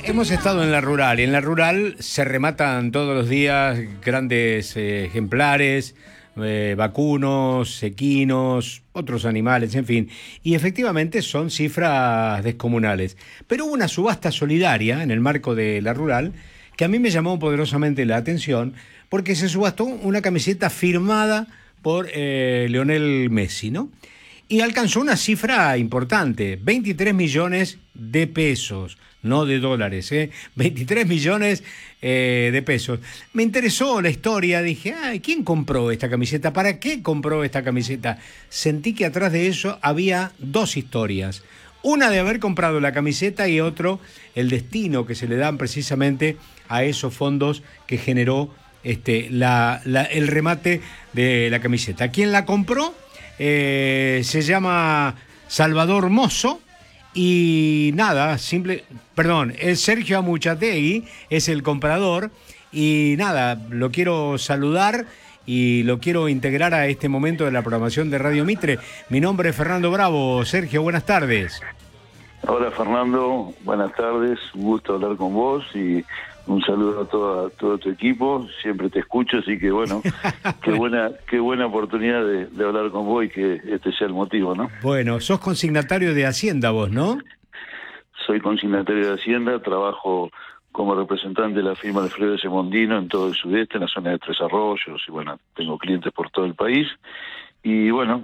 Hemos estado en la rural y en la rural se rematan todos los días grandes ejemplares, vacunos, equinos, otros animales, en fin. Y efectivamente son cifras descomunales. Pero hubo una subasta solidaria en el marco de la rural que a mí me llamó poderosamente la atención porque se subastó una camiseta firmada por Lionel Messi, ¿no? Y alcanzó una cifra importante, 23 millones de pesos, no de dólares, 23 millones de pesos. Me interesó la historia, dije, ay, ¿quién compró esta camiseta? ¿Para qué compró esta camiseta? Sentí que atrás de eso había dos historias. Una de haber comprado la camiseta y otro, el destino que se le dan precisamente a esos fondos que generó el remate de la camiseta. ¿Quién la compró? Se llama Salvador Mozo y nada, es Sergio Amuchategui, es el comprador y nada, lo quiero saludar y lo quiero integrar a este momento de la programación de Radio Mitre. Mi nombre es Fernando Bravo. Sergio, buenas tardes. Hola Fernando, buenas tardes, un gusto hablar con vos y un saludo a todo tu equipo, siempre te escucho, así que bueno, qué buena oportunidad de hablar con vos y que este sea el motivo, ¿no? Bueno, sos consignatario de Hacienda vos, ¿no? Soy consignatario de Hacienda, trabajo como representante de la firma de Alfredo S. Mondino en todo el sudeste, en la zona de Tres Arroyos, y bueno, tengo clientes por todo el país, y bueno,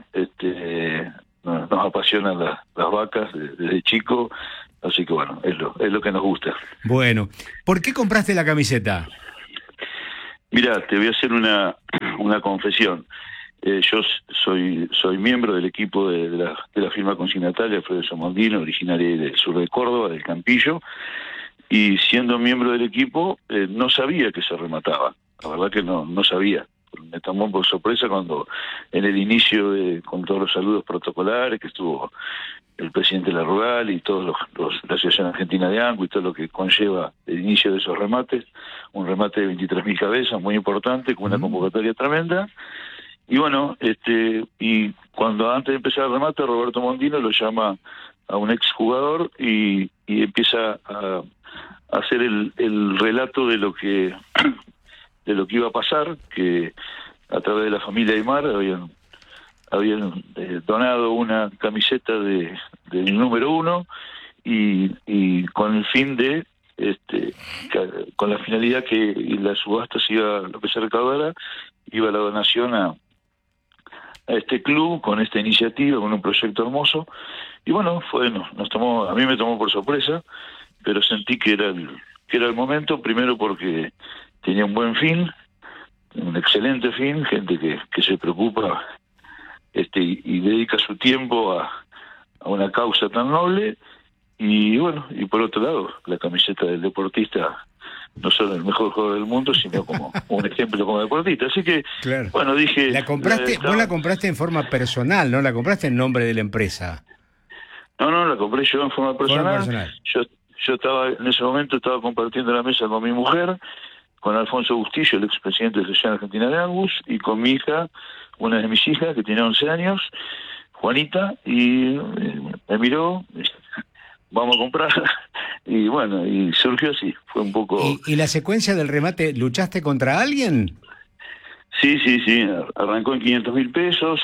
nos apasionan las vacas desde chico. Así que bueno, es lo que nos gusta. Bueno, ¿por qué compraste la camiseta? Mira, te voy a hacer una confesión. Yo soy miembro del equipo de la firma consignataria Alfredo Somondino, originaria del sur de Córdoba, del Campillo, y siendo miembro del equipo no sabía que se remataba. La verdad que no sabía. Me tomó por sorpresa cuando en el inicio con todos los saludos protocolares que estuvo el presidente de la rural y todos la Asociación Argentina de Angu y todo lo que conlleva el inicio de esos remates, un remate de 23.000 cabezas muy importante, con una convocatoria tremenda, y bueno, y cuando antes de empezar el remate Roberto Mondino lo llama a un exjugador y empieza a hacer el relato de lo que iba a pasar, que a través de la familia Aymar habían donado una camiseta del número 1 y con el fin de con la finalidad que la subasta lo que se recaudara iba la donación a este club con esta iniciativa, con un proyecto hermoso, y bueno, a mí me tomó por sorpresa, pero sentí que era el momento, primero porque tenía un buen fin, un excelente fin, gente que se preocupa y dedica su tiempo a una causa tan noble, y bueno, y por otro lado, la camiseta del deportista, no solo el mejor jugador del mundo, sino como un ejemplo como deportista. Así que, claro. Bueno, dije... Vos la compraste en forma personal, ¿no? La compraste en nombre de la empresa. No, la compré yo en forma personal. Yo en ese momento estaba compartiendo la mesa con mi mujer, con Alfonso Bustillo, el expresidente de la Asociación Argentina de Angus, y con mi hija, una de mis hijas, que tiene 11 años, Juanita, y me miró, vamos a comprarla, y bueno, y surgió así, fue un poco... ¿Y la secuencia del remate, luchaste contra alguien? Sí, arrancó en 500.000 pesos,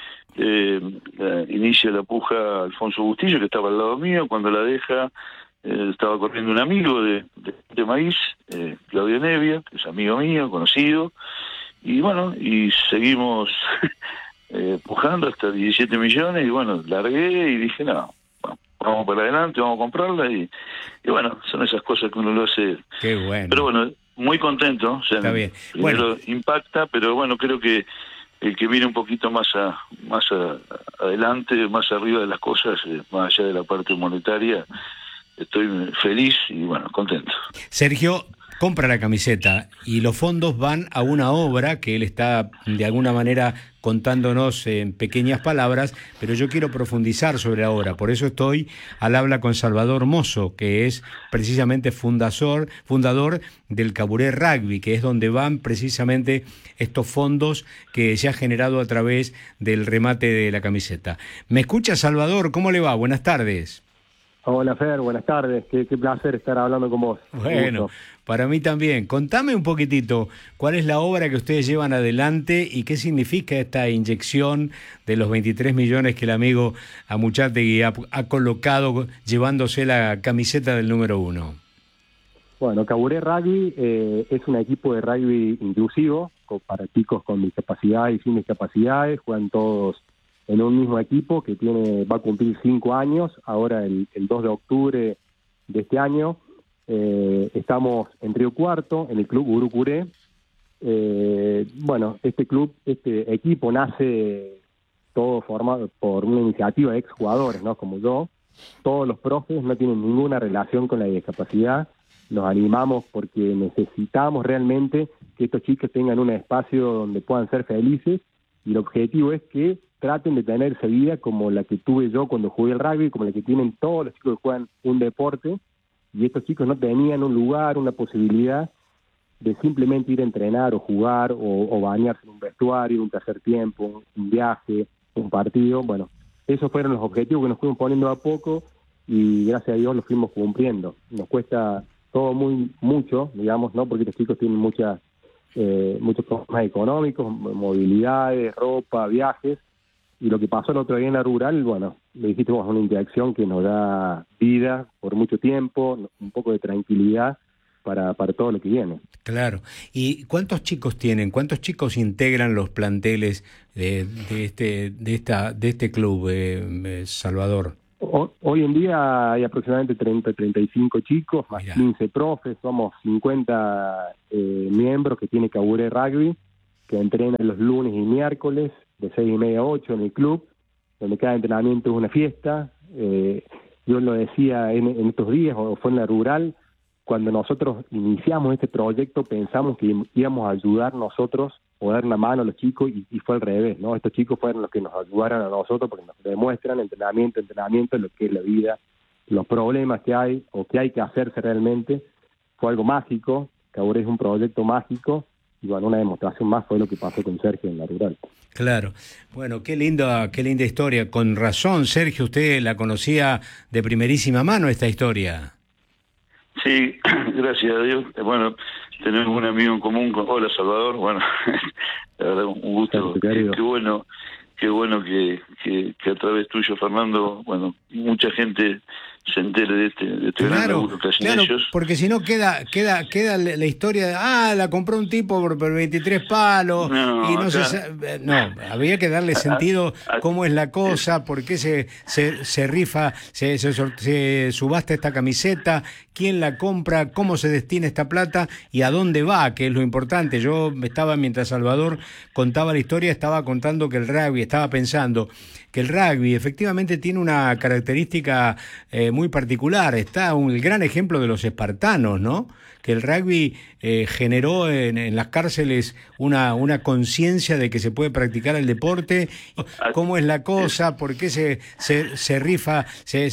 inicia la puja Alfonso Bustillo, que estaba al lado mío, cuando la deja... estaba corriendo un amigo de Maíz, Claudio Nevia, que es amigo mío, conocido, y bueno, y seguimos pujando hasta 17 millones, y bueno, largué y dije, no, vamos para adelante, vamos a comprarla, y bueno, son esas cosas que uno lo hace. Qué bueno. Pero bueno, muy contento, o sea, está bien. Primero impacta, pero bueno, creo que el que mire un poquito más adelante, más arriba de las cosas, más allá de la parte monetaria, estoy feliz y bueno, contento. Sergio compra la camiseta y los fondos van a una obra que él está de alguna manera contándonos en pequeñas palabras, pero yo quiero profundizar sobre la obra. Por eso estoy al habla con Salvador Mozo, que es precisamente fundador del Caburé Rugby, que es donde van precisamente estos fondos que se ha generado a través del remate de la camiseta. ¿Me escucha, Salvador? ¿Cómo le va? Buenas tardes. Hola Fer, buenas tardes, qué placer estar hablando con vos. Bueno, para mí también. Contame un poquitito, ¿cuál es la obra que ustedes llevan adelante y qué significa esta inyección de los 23 millones que el amigo Amuchategui ha colocado llevándose la camiseta del número 1? Bueno, Caburé Rugby es un equipo de rugby inclusivo para chicos con discapacidades y sin discapacidades, juegan todos en un mismo equipo que va a cumplir 5 años, ahora el 2 de octubre de este año. Estamos en Río Cuarto, en el club Urucuré. Bueno, este equipo nace todo formado por una iniciativa de exjugadores, ¿no? Como yo. Todos los profes no tienen ninguna relación con la discapacidad. Nos animamos porque necesitamos realmente que estos chicos tengan un espacio donde puedan ser felices, y el objetivo es que traten de tener esa vida como la que tuve yo cuando jugué al rugby, como la que tienen todos los chicos que juegan un deporte, y estos chicos no tenían un lugar, una posibilidad de simplemente ir a entrenar o jugar o bañarse en un vestuario, un tercer tiempo, un viaje, un partido. Bueno, esos fueron los objetivos que nos fuimos poniendo a poco y gracias a Dios los fuimos cumpliendo. Nos cuesta todo mucho, digamos, ¿no? Porque estos chicos tienen muchos problemas económicos, movilidades, ropa, viajes. Y lo que pasó el otro día en la rural, bueno, le dijiste vos, una interacción que nos da vida por mucho tiempo, un poco de tranquilidad para todo lo que viene. Claro. ¿Y cuántos chicos tienen? ¿Cuántos chicos integran los planteles de este club, Salvador? Hoy en día hay aproximadamente 35 chicos, más 15 profes, somos 50 miembros que tiene Caburé Rugby, que entrenan los lunes y miércoles, de 6:30 a 8 en el club, donde cada entrenamiento es una fiesta. Yo lo decía en estos días, o fue en la rural, cuando nosotros iniciamos este proyecto pensamos que íbamos a ayudar nosotros o dar una mano a los chicos, y fue al revés, ¿no? Estos chicos fueron los que nos ayudaron a nosotros porque nos demuestran entrenamiento, lo que es la vida, los problemas que hay o que hay que hacerse realmente. Fue algo mágico, Caburé es un proyecto mágico, y bueno, una demostración más fue lo que pasó con Sergio en la rural. Claro. Bueno, qué linda historia. Con razón, Sergio, usted la conocía de primerísima mano esta historia. Sí, gracias a Dios. Bueno, tenemos un amigo en común. Hola, Salvador. Bueno, la verdad, un gusto. Qué bueno que a través tuyo, Fernando, bueno, mucha gente se entere de este gran laburo que hacen ellos. Porque si no queda la historia de, la compró un tipo por 23 palos, había que darle sentido cómo es la cosa, por qué se rifa, se subasta esta camiseta, quién la compra, cómo se destina esta plata y a dónde va, que es lo importante. Yo mientras Salvador contaba la historia, estaba contando que estaba pensando que el rugby efectivamente tiene una característica muy particular. Está el gran ejemplo de los espartanos, ¿no? Que el rugby generó en las cárceles una conciencia de que se puede practicar el deporte, cómo es la cosa, por qué se rifa,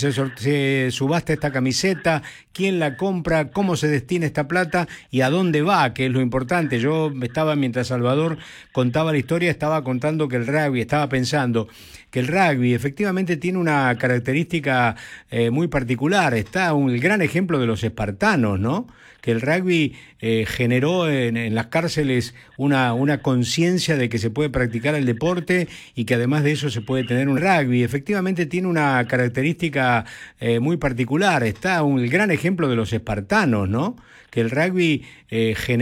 se subasta esta camiseta, quién la compra, cómo se destina esta plata y a dónde va, que es lo importante. Yo mientras Salvador contaba la historia, estaba contando que estaba pensando que el rugby efectivamente tiene una característica muy particular. Está el gran ejemplo de los espartanos, ¿no? Que el rugby generó en las cárceles una conciencia de que se puede practicar el deporte y que además de eso se puede tener un rugby. Efectivamente tiene una característica muy particular. Está el gran ejemplo de los espartanos, ¿no? Que el rugby generó